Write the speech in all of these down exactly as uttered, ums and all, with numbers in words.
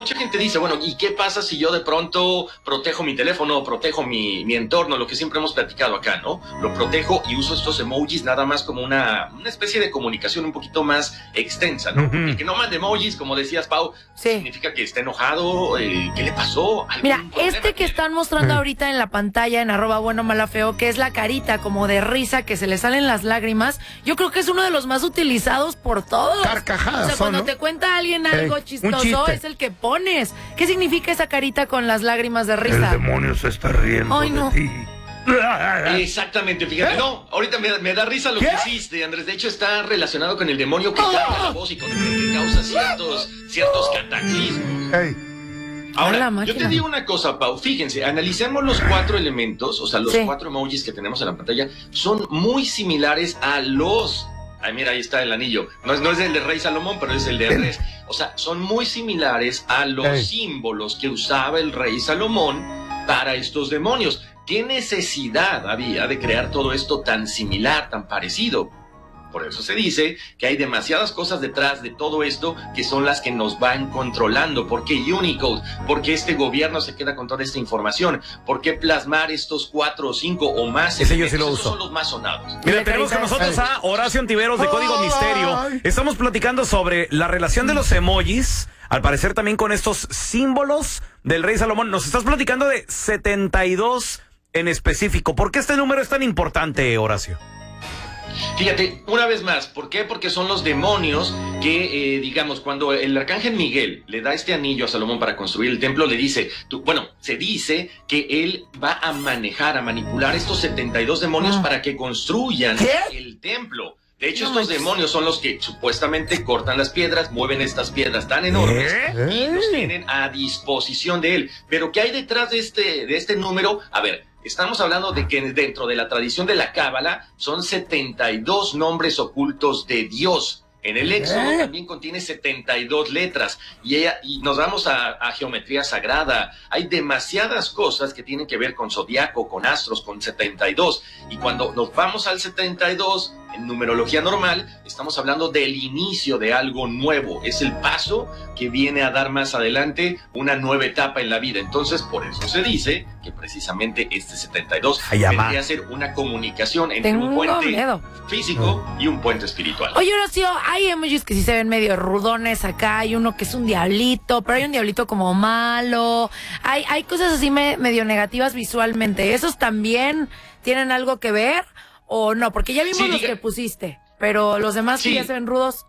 mucha gente dice, bueno, ¿y qué pasa si yo de pronto protejo mi teléfono, protejo mi, mi entorno, lo que siempre hemos platicado acá, ¿no? Lo protejo y uso estos emojis nada más como una, una especie de comunicación un poquito más extensa, ¿no? Uh-huh. El que no mande emojis, como decías, Pau, sí. significa que está enojado, eh, ¿qué le pasó? Mira, este que están mostrando ahorita en la pantalla, en arroba bueno mala feo, que es la carita como de risa, que se le salen las lágrimas, yo creo que es uno de los más utilizados por todos. Carcajadas. O sea, cuando ¿no? te cuenta alguien algo hey, chistoso, es el que pones. ¿Qué significa esa carita con las lágrimas de risa? El demonio se está riendo Ay, no. de ti. Exactamente, fíjate, ¿Eh? no, ahorita me, me da risa lo ¿Qué? que hiciste, Andrés. De hecho, está relacionado con el demonio que oh. cambia la voz y con el que causa ciertos, ciertos cataclismos. Hey. Ahora, yo te digo una cosa, Pau, fíjense, analicemos los cuatro elementos, o sea, los sí. cuatro emojis que tenemos en la pantalla, son muy similares a los... Ay, mira, ahí está el anillo. No es, no es el de Rey Salomón, pero es el de Andrés. O sea, son muy similares a los hey. símbolos que usaba el Rey Salomón para estos demonios. ¿Qué necesidad había de crear todo esto tan similar, tan parecido? Por eso se dice que hay demasiadas cosas detrás de todo esto que son las que nos van controlando. ¿Por qué Unicode? ¿Por qué este gobierno se queda con toda esta información? ¿Por qué plasmar estos cuatro o cinco o más? Ese yo sí lo uso. Esos son los más sonados. Mira, tenemos con nosotros a Horacio Ontiveros de Código Misterio. Estamos platicando sobre la relación de los emojis, al parecer también con estos símbolos del Rey Salomón. Nos estás platicando de setenta y dos en específico. ¿Por qué este número es tan importante, Horacio? Fíjate, una vez más, ¿por qué? Porque son los demonios que, eh, digamos, cuando el arcángel Miguel le da este anillo a Salomón para construir el templo, le dice, tú, bueno, se dice que él va a manejar, a manipular estos setenta y dos demonios ah. para que construyan ¿Qué? el templo. De hecho, no, estos demonios son los que supuestamente cortan las piedras, mueven estas piedras tan enormes ¿Eh? y los tienen a disposición de él. Pero ¿qué hay detrás de este, de este número? A ver, estamos hablando de que dentro de la tradición de la Cábala son setenta y dos nombres ocultos de Dios. En el Éxodo ¿Eh? también contiene setenta y dos letras y, ella, y nos vamos a, a geometría sagrada. Hay demasiadas cosas que tienen que ver con zodiaco, con astros, con setenta y dos. Y cuando nos vamos al setenta y dos, en numerología normal, estamos hablando del inicio de algo nuevo. Es el paso que viene a dar más adelante una nueva etapa en la vida. Entonces, por eso se dice que precisamente este setenta y dos vendría a ser una comunicación entre Tengo un puente miedo. físico y un puente espiritual. Oye, Horacio, hay emojis que sí se ven medio rudones acá. Hay uno que es un diablito, pero hay un diablito como malo. Hay, hay cosas así me, medio negativas visualmente. ¿Esos también tienen algo que ver? ¿O no? Porque ya vimos sí, los diga... que pusiste, pero los demás sí. que ya se ven rudos.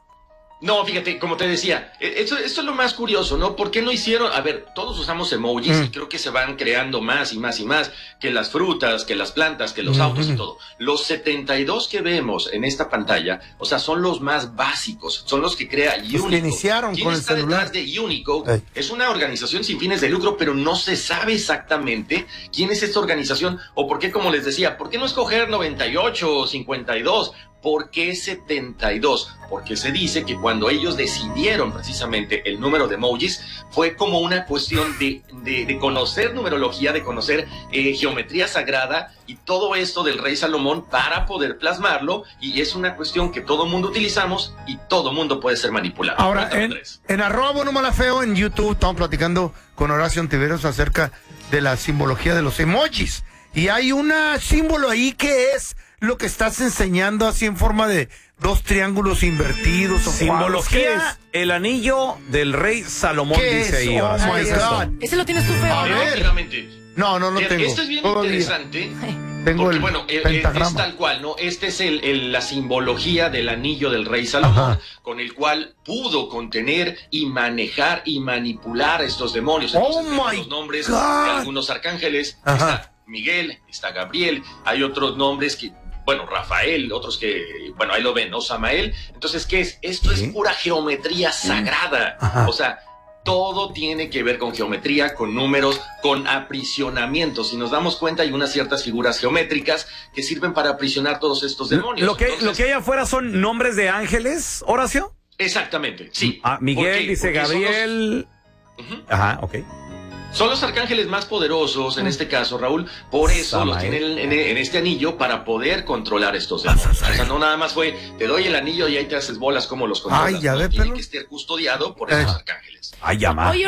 No, fíjate, como te decía, esto, esto es lo más curioso, ¿no? ¿Por qué no hicieron? A ver, todos usamos emojis mm. y creo que se van creando más y más y más, que las frutas, que las plantas, que los mm-hmm. autos y todo. Los setenta y dos que vemos en esta pantalla, o sea, son los más básicos, son los que crea Unicode. Los que iniciaron ¿Quién con el está celular? detrás de Unicode? Hey. Es una organización sin fines de lucro, pero no se sabe exactamente quién es esta organización o por qué, como les decía, ¿por qué no escoger noventa y ocho o cincuenta y dos? ¿Por qué setenta y dos? Porque se dice que cuando ellos decidieron precisamente el número de emojis, fue como una cuestión de, de, de conocer numerología, de conocer eh, geometría sagrada y todo esto del Rey Salomón para poder plasmarlo, y es una cuestión que todo mundo utilizamos y todo mundo puede ser manipulado. Ahora, en, en arroba bueno mala feo en YouTube estamos platicando con Horacio Ontiveros acerca de la simbología de los emojis, y hay un símbolo ahí que es lo que estás enseñando así en forma de dos triángulos invertidos. O simbología, el anillo del Rey Salomón, dice ahí. Oh my God. Ese lo tienes tú, feo. A ver. No, no lo tengo. Esto es bien Todavía. interesante. Tengo porque, el bueno, pentagrama. Es tal cual, ¿no? Este es el, el, la simbología del anillo del Rey Salomón, Ajá. con el cual pudo contener y manejar y manipular a estos demonios. Entonces, oh my los nombres God. de algunos arcángeles. Ajá. Está Miguel, está Gabriel, hay otros nombres que, bueno, Rafael, otros que, bueno, ahí lo ven, ¿no? Samael. Entonces, ¿qué es? Esto ¿Sí? es pura geometría sagrada. Ajá. O sea, todo tiene que ver con geometría, con números, con aprisionamientos. Si nos damos cuenta, hay unas ciertas figuras geométricas que sirven para aprisionar todos estos demonios. Lo que, Entonces, lo que hay afuera son nombres de ángeles, Horacio. Exactamente, sí. Ah, Miguel, dice Gabriel. Los... Uh-huh. Ajá, ok. Son los arcángeles más poderosos, en este caso, Raúl, por eso Samael. los tienen en, en este anillo para poder controlar estos demonios. O sea, no nada más fue, te doy el anillo y ahí te haces bolas como los controlas. Ay, ya no, ve, tiene pero... que estar custodiado por esos eh. arcángeles. Ay, ya más.